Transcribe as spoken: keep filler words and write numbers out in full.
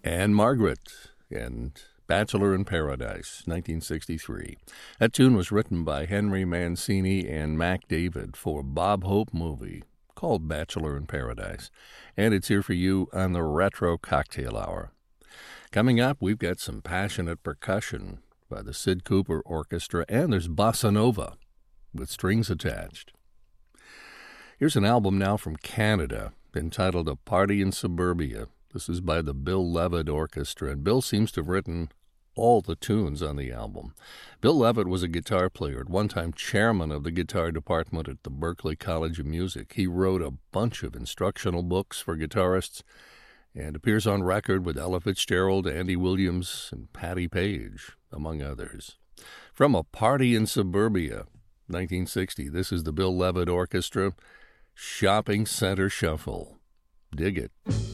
and Margaret and Bachelor in Paradise, nineteen sixty-three. That tune was written by Henry Mancini and Mac David for a Bob Hope movie called Bachelor in Paradise. And it's here for you on the Retro Cocktail Hour. Coming up, we've got some passionate percussion by the Sid Cooper Orchestra, and there's bossa nova with strings attached. Here's an album now from Canada entitled A Party in Suburbia. This is by the Bill Levitt Orchestra, and Bill seems to have written all the tunes on the album. Bill Levitt was a guitar player, at one time chairman of the guitar department at the Berklee College of Music. He wrote a bunch of instructional books for guitarists and appears on record with Ella Fitzgerald, Andy Williams, and Patti Page, among others. From A Party in Suburbia, nineteen sixty, this is the Bill Levitt Orchestra, Shopping Center Shuffle. Dig it.